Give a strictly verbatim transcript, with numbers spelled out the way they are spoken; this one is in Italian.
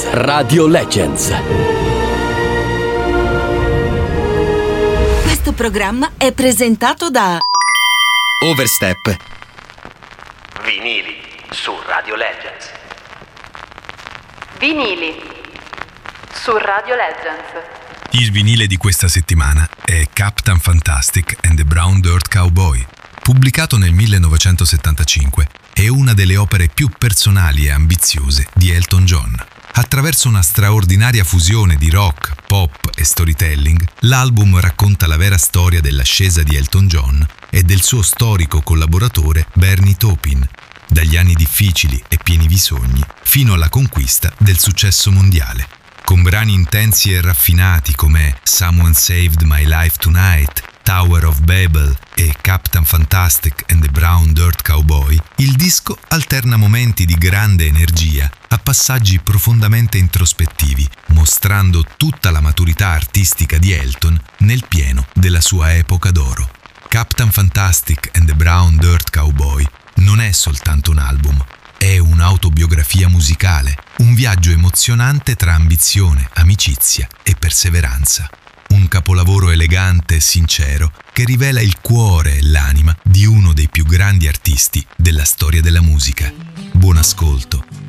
Radio Legends. Questo programma è presentato da Overstep. Vinili su Radio Legends. Vinili su Radio Legends. Il vinile di questa settimana è Captain Fantastic and the Brown Dirt Cowboy. Pubblicato nel millenovecentosettantacinque, è una delle opere più personali e ambiziose di Elton John. Attraverso una straordinaria fusione di rock, pop e storytelling, l'album racconta la vera storia dell'ascesa di Elton John e del suo storico collaboratore Bernie Taupin, dagli anni difficili e pieni di sogni fino alla conquista del successo mondiale. Con brani intensi e raffinati come Someone Saved My Life Tonight, Tower of Babel e Captain Fantastic and the Brown Dirt Cowboy, il disco alterna momenti di grande energia a passaggi profondamente introspettivi, mostrando tutta la maturità artistica di Elton nel pieno della sua epoca d'oro. Captain Fantastic and the Brown Dirt Cowboy non è soltanto un album, è un'autobiografia musicale, un viaggio emozionante tra ambizione, amicizia e perseveranza. Un capolavoro elegante e sincero che rivela il cuore e l'anima di uno dei più grandi artisti della storia della musica. Buon ascolto